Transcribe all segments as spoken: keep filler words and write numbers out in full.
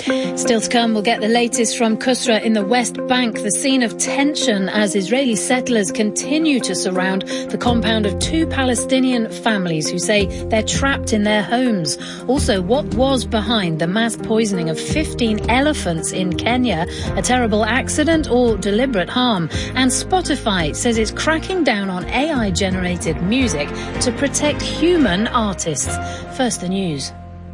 Still to come, we'll get the latest from Qusra in the West Bank, the scene of tension as Israeli settlers continue to surround the compound of two Palestinian families who say they're trapped in their homes. Also, what was behind the mass poisoning of fifteen elephants in Kenya? A terrible accident or deliberate harm? And Spotify says it's cracking down on A I-generated music to protect human artists. First, the news.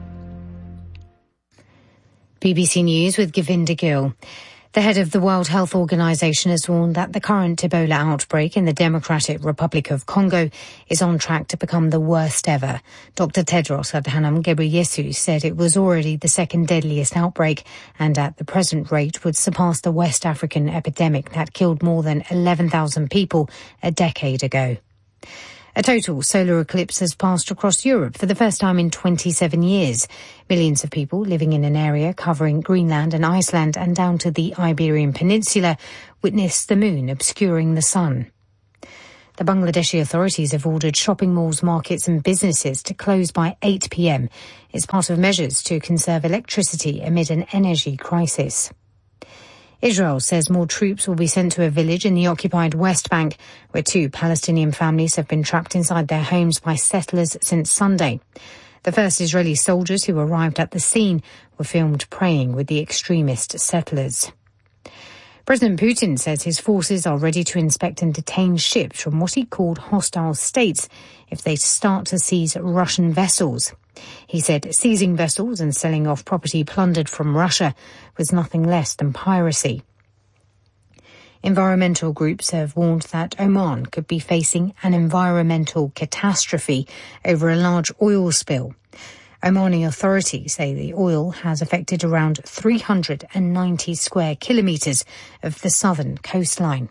B B C News with Govinda Gill. The head of the World Health Organization has warned that the current Ebola outbreak in the Democratic Republic of Congo is on track to become the worst ever. Doctor Tedros Adhanom Ghebreyesus said it was already the second deadliest outbreak and at the present rate would surpass the West African epidemic that killed more than eleven thousand people a decade ago. A total solar eclipse has passed across Europe for the first time in twenty-seven years. Millions of people living in an area covering Greenland and Iceland and down to the Iberian Peninsula witnessed the moon obscuring the sun. The Bangladeshi authorities have ordered shopping malls, markets and businesses to close by eight p.m. It's part of measures to conserve electricity amid an energy crisis. Israel says more troops will be sent to a village in the occupied West Bank, where two Palestinian families have been trapped inside their homes by settlers since Sunday. The first Israeli soldiers who arrived at the scene were filmed praying with the extremist settlers. President Putin says his forces are ready to inspect and detain ships from what he called hostile states if they start to seize Russian vessels. He said seizing vessels and selling off property plundered from Russia was nothing less than piracy. Environmental groups have warned that Oman could be facing an environmental catastrophe over a large oil spill. Omani authorities say the oil has affected around three hundred ninety square kilometres of the southern coastline.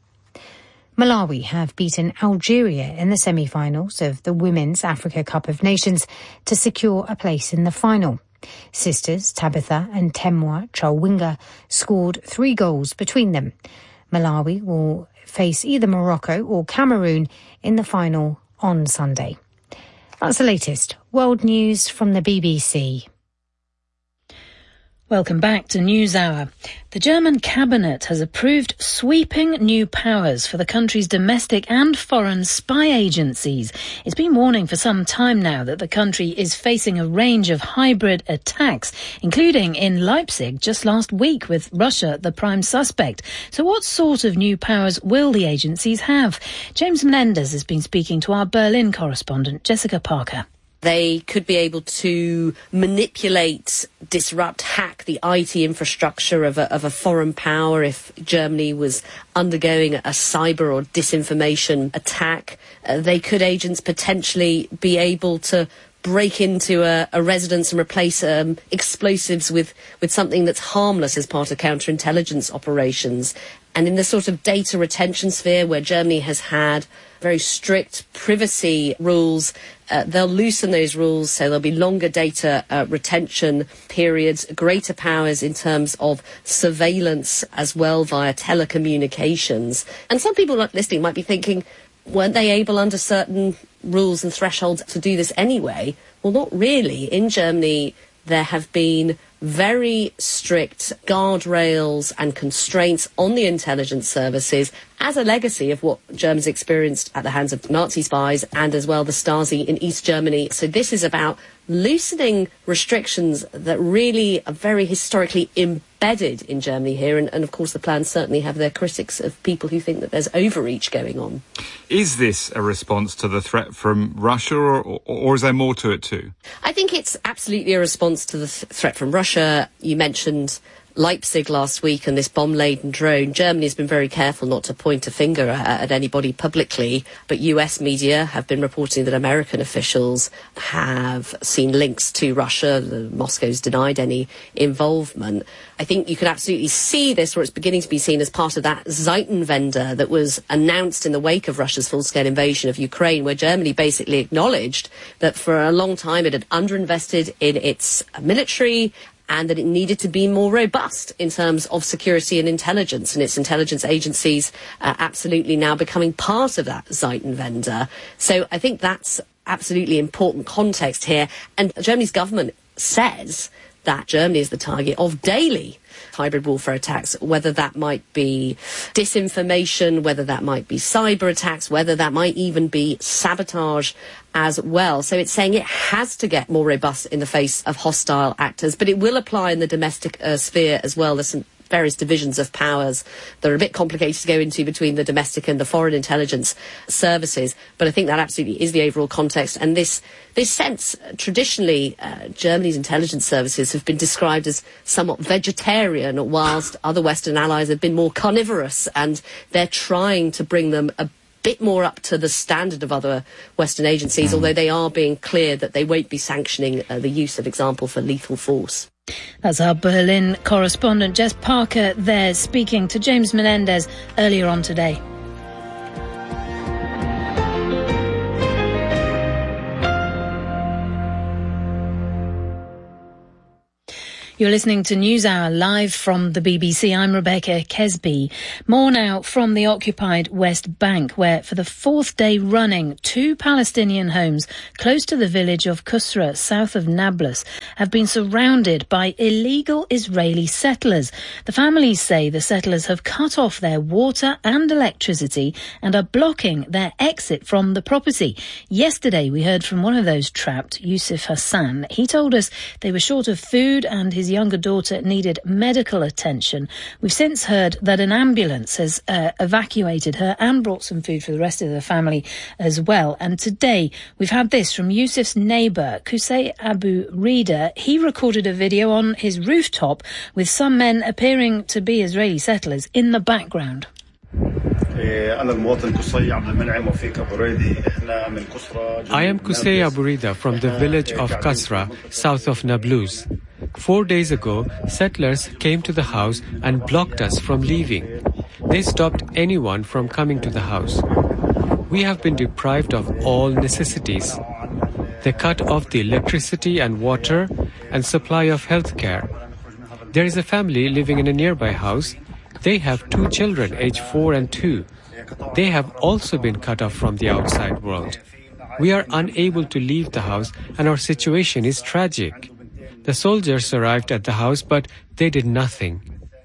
Malawi have beaten Algeria in the semi-finals of the Women's Africa Cup of Nations to secure a place in the final. Sisters Tabitha and Temwa Chawinga scored three goals between them. Malawi will face either Morocco or Cameroon in the final on Sunday. That's the latest world news from the B B C. Welcome back to NewsHour. The German cabinet has approved sweeping new powers for the country's domestic and foreign spy agencies. It's been warning for some time now that the country is facing a range of hybrid attacks, including in Leipzig just last week with Russia the prime suspect. So what sort of new powers will the agencies have? James Menendez has been speaking to our Berlin correspondent, Jessica Parker. They could be able to manipulate, disrupt, hack the I T infrastructure of a, of a foreign power if Germany was undergoing a cyber or disinformation attack. Uh, they could, agents, potentially be able to break into a, a residence and replace um, explosives with, with something that's harmless as part of counterintelligence operations. And in the sort of data retention sphere where Germany has had very strict privacy rules, uh, they'll loosen those rules, so there'll be longer data uh, retention periods, greater powers in terms of surveillance as well via telecommunications. And some people listening might be thinking, weren't they able under certain rules and thresholds to do this anyway? Well, not really. In Germany, there have been very strict guardrails and constraints on the intelligence services as a legacy of what Germans experienced at the hands of Nazi spies and as well the Stasi in East Germany. So this is about loosening restrictions that really are very historically embedded in Germany here. And, and of course, the plans certainly have their critics of people who think that there's overreach going on. Is this a response to the threat from Russia, or, or, or is there more to it too? I think it's absolutely a response to the th- threat from Russia. You mentioned Leipzig last week and this bomb-laden drone. Germany has been very careful not to point a finger at, at anybody publicly, but U S media have been reporting that American officials have seen links to Russia. Moscow's denied any involvement. I think you can absolutely see this, or it's beginning to be seen as part of that Zeitenwende that was announced in the wake of Russia's full-scale invasion of Ukraine, where Germany basically acknowledged that for a long time it had underinvested in its military and that it needed to be more robust in terms of security and intelligence, and its intelligence agencies uh, absolutely now becoming part of that Zeitenwende. So I think that's absolutely important context here. And Germany's government says that Germany is the target of daily hybrid warfare attacks, whether that might be disinformation, whether that might be cyber attacks, whether that might even be sabotage as well. So it's saying it has to get more robust in the face of hostile actors, but it will apply in the domestic uh, sphere as well. There's some various divisions of powers that are a bit complicated to go into between the domestic and the foreign intelligence services. But I think that absolutely is the overall context. And this this sense, traditionally, uh, Germany's intelligence services have been described as somewhat vegetarian, whilst other Western allies have been more carnivorous, and they're trying to bring them a bit more up to the standard of other Western agencies, although they are being clear that they won't be sanctioning uh, the use of example for lethal force. That's our Berlin correspondent Jess Parker there, speaking to James Menendez earlier on today. You're listening to NewsHour live from the B B C. I'm Rebecca Kesby. More now from the occupied West Bank, where for the fourth day running, two Palestinian homes close to the village of Qusra, south of Nablus, have been surrounded by illegal Israeli settlers. The families say the settlers have cut off their water and electricity and are blocking their exit from the property. Yesterday, we heard from one of those trapped, Yusuf Hassan. He told us they were short of food and his younger daughter needed medical attention. We've since heard that an ambulance has uh, evacuated her and brought some food for the rest of the family as well. And today we've had this from Yusuf's neighbour, Qusay Abu Rida. He recorded a video on his rooftop with some men appearing to be Israeli settlers in the background. I am Qusay Abu Rida from the village of Qusra, south of Nablus. Four days ago, settlers came to the house and blocked us from leaving. They stopped anyone from coming to the house. We have been deprived of all necessities. They cut off the electricity and water and supply of health care. There is a family living in a nearby house. They have two children, aged four and two. They have also been cut off from the outside world. We are unable to leave the house and our situation is tragic. The soldiers arrived at the house, but they did nothing.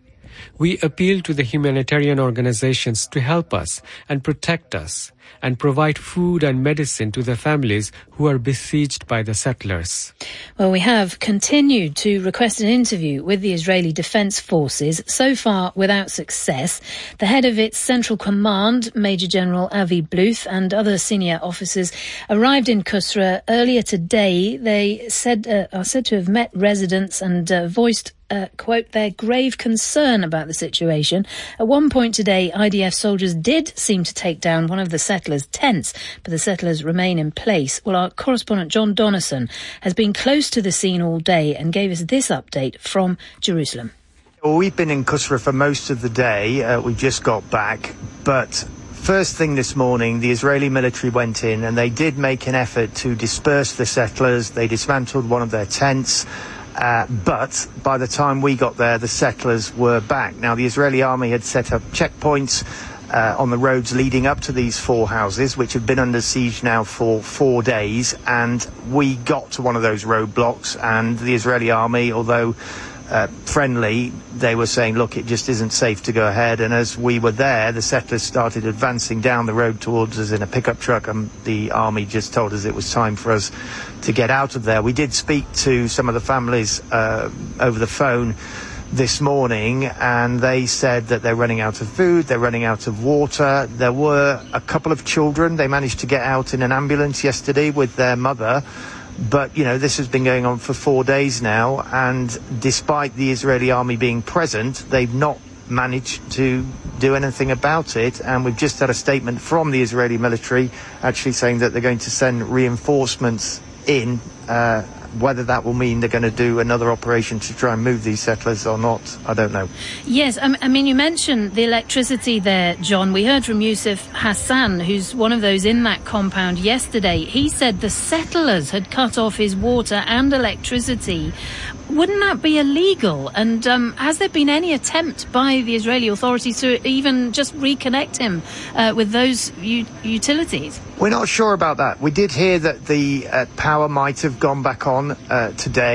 We appeal to the humanitarian organizations to help us and protect us and provide food and medicine to the families who are besieged by the settlers. Well, we have continued to request an interview with the Israeli Defense Forces, so far without success. The head of its Central Command, Major General Avi Bluth, and other senior officers arrived in Qusra earlier today. They said uh, are said to have met residents and uh, voiced Uh, quote, their grave concern about the situation. At one point today, I D F soldiers did seem to take down one of the settlers' tents, but the settlers remain in place. Well, our correspondent John Donnison has been close to the scene all day and gave us this update from Jerusalem. Well, we've been in Qusra for most of the day. Uh, we just got back, but first thing this morning, the Israeli military went in and they did make an effort to disperse the settlers. They dismantled one of their tents. Uh, but by the time we got there, the settlers were back. Now, the Israeli army had set up checkpoints uh, on the roads leading up to these four houses, which have been under siege now for four days. And we got to one of those roadblocks, and the Israeli army, although uh, friendly, they were saying, look, it just isn't safe to go ahead. And as we were there, the settlers started advancing down the road towards us in a pickup truck, and the army just told us it was time for us to get out of there. We did speak to some of the families uh, over the phone this morning, and they said that they're running out of food, they're running out of water. There were a couple of children. They managed to get out in an ambulance yesterday with their mother. But, you know, this has been going on for four days now, and despite the Israeli army being present, they've not managed to do anything about it. And we've just had a statement from the Israeli military actually saying that they're going to send reinforcements in. Uh, whether that will mean they're going to do another operation to try and move these settlers or not, I don't know. Yes, I mean, you mentioned the electricity there, John. We heard from Yusuf Hassan, who's one of those in that compound yesterday. He said the settlers had cut off his water and electricity. Wouldn't that be illegal? And um, has there been any attempt by the Israeli authorities to even just reconnect him uh, with those u- utilities? We're not sure about that. We did hear that the uh, power might have gone back on uh, today.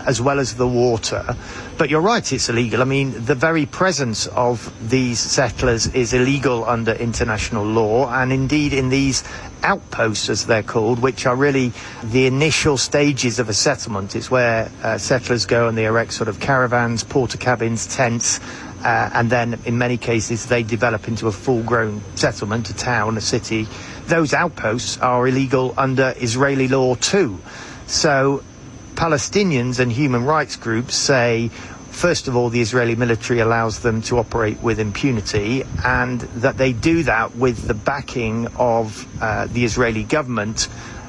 as well as the water. But you're right, it's illegal. I mean, the very presence of these settlers is illegal under international law, and indeed in these outposts, as they're called, which are really the initial stages of a settlement. It's where uh, settlers go and they erect sort of caravans, porta cabins, tents, uh, and then in many cases they develop into a full-grown settlement, a town, a city. Those outposts are illegal under Israeli law too. So Palestinians and human rights groups say, first of all, the Israeli military allows them to operate with impunity, and that they do that with the backing of uh, the Israeli government.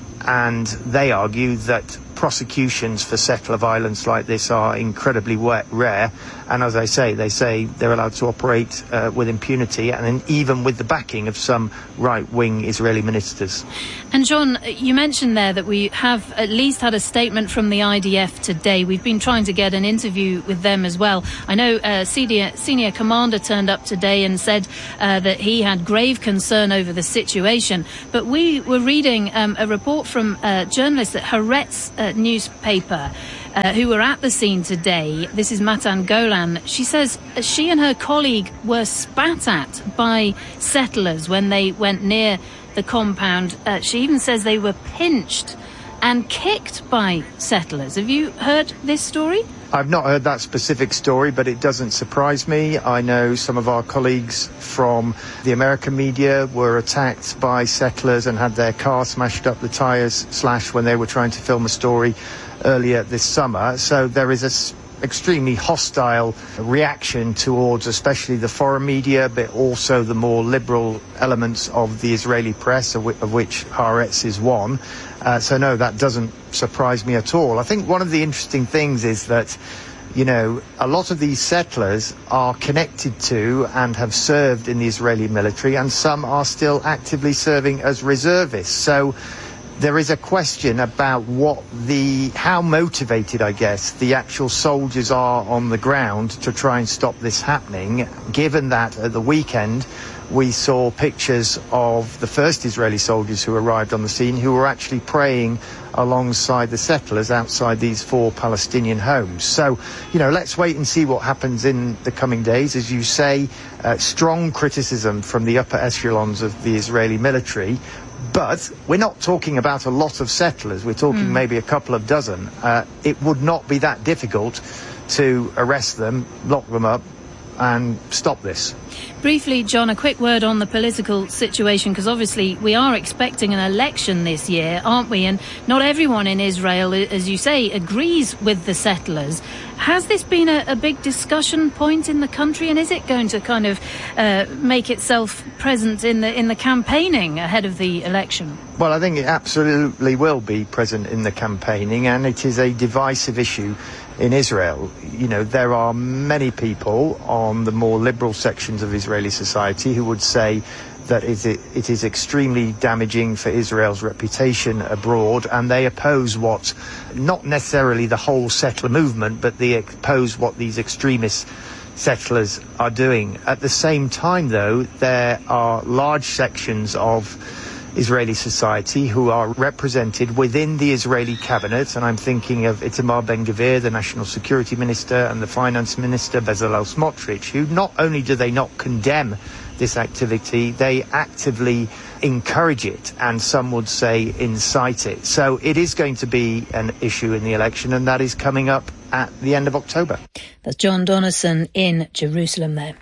And they argue that prosecutions for settler violence like this are incredibly rare. And as I say, they say they're allowed to operate uh, with impunity, and then even with the backing of some right-wing Israeli ministers. And John, you mentioned there that we have at least had a statement from the I D F today. We've been trying to get an interview with them as well. I know uh, senior, senior commander turned up today and said uh, that he had grave concern over the situation. But we were reading um, a report from uh, journalists at Haaretz uh, newspaper uh, who were at the scene today. This is Matan Golan. She says she and her colleague were spat at by settlers when they went near the compound. Uh, she even says they were pinched and kicked by settlers. Have you heard this story? I've not heard that specific story, but it doesn't surprise me. I know some of our colleagues from the American media were attacked by settlers and had their car smashed up, the tyres slashed when they were trying to film a story earlier this summer. So there is a extremely hostile reaction towards especially the foreign media, but also the more liberal elements of the Israeli press, of, w- of which Haaretz is one. Uh, so no, that doesn't surprise me at all. I think one of the interesting things is that, you know, a lot of these settlers are connected to and have served in the Israeli military, and some are still actively serving as reservists. So there is a question about what the, how motivated, I guess, the actual soldiers are on the ground to try and stop this happening, given that at the weekend we saw pictures of the first Israeli soldiers who arrived on the scene who were actually praying alongside the settlers outside these four Palestinian homes. So, you know, let's wait and see what happens in the coming days. As you say, uh, strong criticism from the upper echelons of the Israeli military. But we're not talking about a lot of settlers. We're talking mm. maybe a couple of dozen. Uh, it would not be that difficult to arrest them, lock them up, and stop this. Briefly, John, a quick word on the political situation, because obviously we are expecting an election this year, aren't we? And not everyone in Israel, as you say, agrees with the settlers. Has this been a, a big discussion point in the country, and is it going to kind of uh, make itself present in the in the campaigning ahead of the election? Well, I think it absolutely will be present in the campaigning, and it is a divisive issue in Israel. You know, there are many people on the more liberal sections of Israeli society who would say that it is extremely damaging for Israel's reputation abroad, and they oppose what, not necessarily the whole settler movement, but they oppose what these extremist settlers are doing. At the same time, though, there are large sections of Israeli society who are represented within the Israeli cabinet, and I'm thinking of Itamar Ben-Gvir, the national security minister, and the finance minister, Bezalel Smotrich, who not only do they not condemn this activity, they actively encourage it, and some would say incite it. So it is going to be an issue in the election, and that is coming up at the end of October. That's John Donnison in Jerusalem there.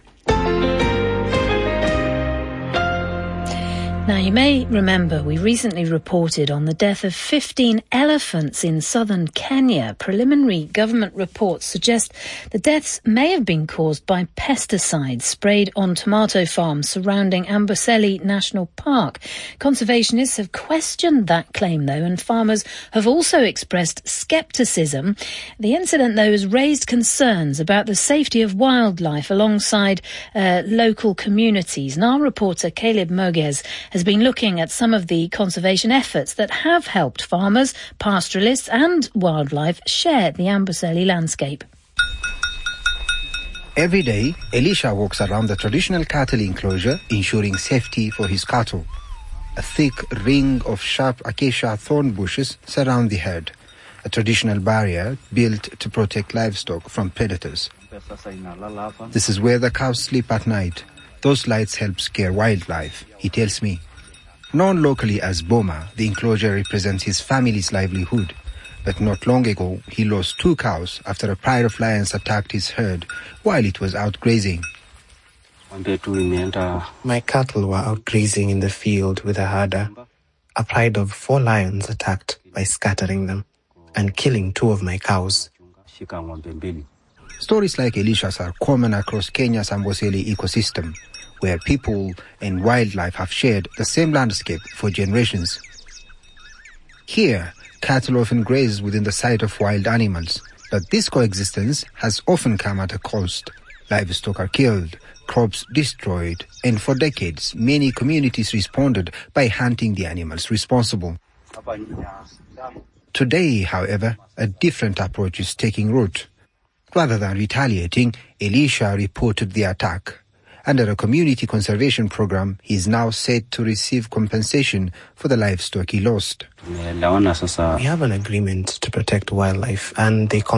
Now, you may remember we recently reported on the death of fifteen elephants in southern Kenya. Preliminary government reports suggest the deaths may have been caused by pesticides sprayed on tomato farms surrounding Amboseli National Park. Conservationists have questioned that claim, though, and farmers have also expressed scepticism. The incident, though, has raised concerns about the safety of wildlife alongside uh, local communities. And our reporter, Caleb Moguez, has been looking at some of the conservation efforts that have helped farmers, pastoralists and wildlife share the Amboseli landscape. Every day, Elisha walks around the traditional cattle enclosure, ensuring safety for his cattle. A thick ring of sharp acacia thorn bushes surround the herd, a traditional barrier built to protect livestock from predators. This is where the cows sleep at night. Those lights help scare wildlife, he tells me. Known locally as Boma, the enclosure represents his family's livelihood. But not long ago, he lost two cows after a pride of lions attacked his herd while it was out grazing. My cattle were out grazing in the field with a herder. A pride of four lions attacked by scattering them and killing two of my cows. Stories like Elisha's are common across Kenya's Amboseli ecosystem, where people and wildlife have shared the same landscape for generations. Here, cattle often graze within the sight of wild animals, but this coexistence has often come at a cost. Livestock are killed, crops destroyed, and for decades, many communities responded by hunting the animals responsible. Today, however, a different approach is taking root. Rather than retaliating, Elisha reported the attack. Under a community conservation program, he is now set to receive compensation for the livestock he lost. We have an agreement to protect wildlife, and they